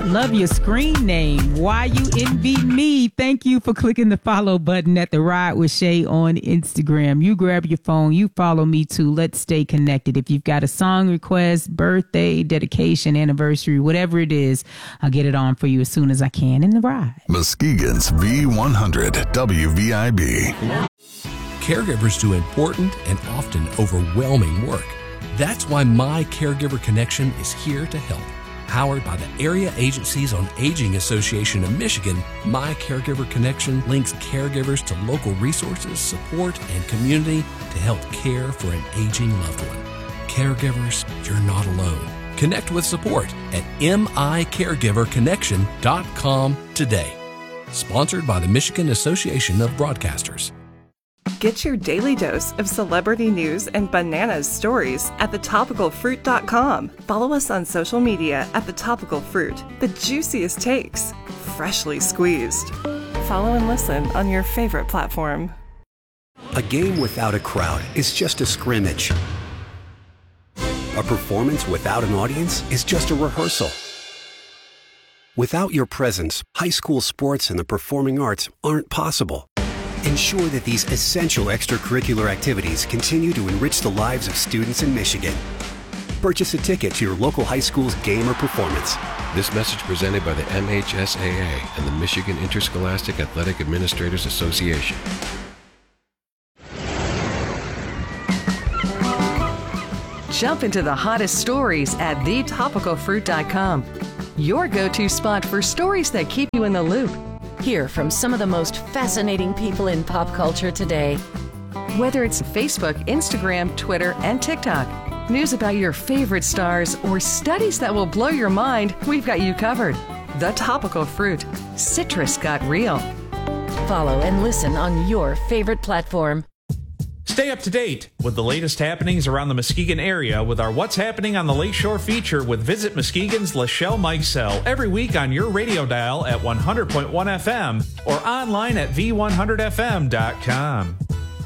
Love your screen name. Why you envy me? Thank you for clicking the follow button at The Ride with Shay on Instagram. You grab your phone. You follow me too. Let's stay connected. If you've got a song request, birthday, dedication, anniversary, whatever it is, I'll get it on for you as soon as I can in The Ride. Muskegon's V100 WVIB. Caregivers do important and often overwhelming work. That's why My Caregiver Connection is here to help. Powered by the Area Agencies on Aging Association of Michigan, My Caregiver Connection links caregivers to local resources, support, and community to help care for an aging loved one. Caregivers, you're not alone. Connect with support at micaregiverconnection.com today. Sponsored by the Michigan Association of Broadcasters. Get your daily dose of celebrity news and bananas stories at thetopicalfruit.com. Follow us on social media at The Topical Fruit. The juiciest takes, freshly squeezed. Follow and listen on your favorite platform. A game without a crowd is just a scrimmage. A performance without an audience is just a rehearsal. Without your presence, high school sports and the performing arts aren't possible. Ensure that these essential extracurricular activities continue to enrich the lives of students in Michigan. Purchase a ticket to your local high school's game or performance. This message presented by the MHSAA and the Michigan Interscholastic Athletic Administrators Association. Jump into the hottest stories at thetopicalfruit.com. Your go-to spot for stories that keep you in the loop. Hear from some of the most fascinating people in pop culture today. Whether it's Facebook, Instagram, Twitter, and TikTok, news about your favorite stars, or studies that will blow your mind, we've got you covered. The Topical Fruit. Citrus got real. Follow and listen on your favorite platform. Stay up to date with the latest happenings around the Muskegon area with our What's Happening on the Lakeshore feature with Visit Muskegon's Lachelle Mikesell every week on your radio dial at 100.1 FM or online at v100fm.com.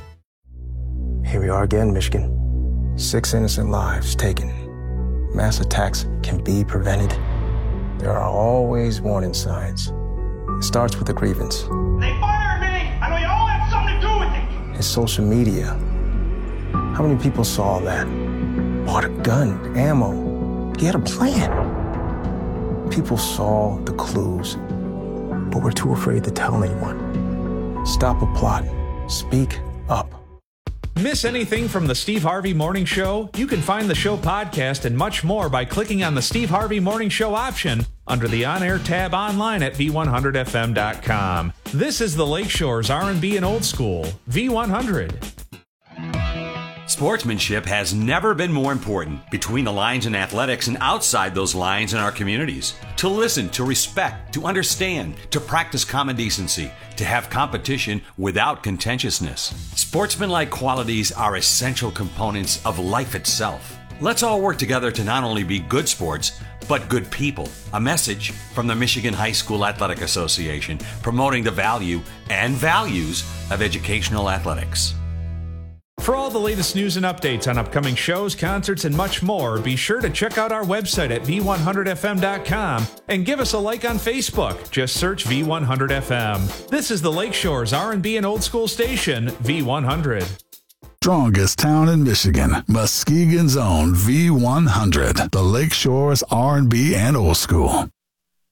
Here we are again, Michigan. 6 innocent lives taken. Mass attacks can be prevented. There are always warning signs. It starts with a grievance. They fired me! I know you all have something to do with it! It's social media. How many people saw that? Bought a gun, ammo. He had a plan. People saw the clues, but were too afraid to tell anyone. Stop a plot. Speak up. Miss anything from the Steve Harvey Morning Show? You can find the show podcast and much more by clicking on the Steve Harvey Morning Show option under the on-air tab online at v100fm.com. This is the Lakeshore's R&B and Old School, V100. Sportsmanship has never been more important between the lines in athletics and outside those lines in our communities. To listen, to respect, to understand, to practice common decency, to have competition without contentiousness. Sportsmanlike qualities are essential components of life itself. Let's all work together to not only be good sports, but good people. A message from the Michigan High School Athletic Association, promoting the value and values of educational athletics. For all the latest news and updates on upcoming shows, concerts, and much more, be sure to check out our website at v100fm.com and give us a like on Facebook. Just search V100FM. This is the Lakeshore's R&B and Old School station, V100. Strongest town in Michigan, Muskegon's own V100, the Lakeshore's R&B and Old School.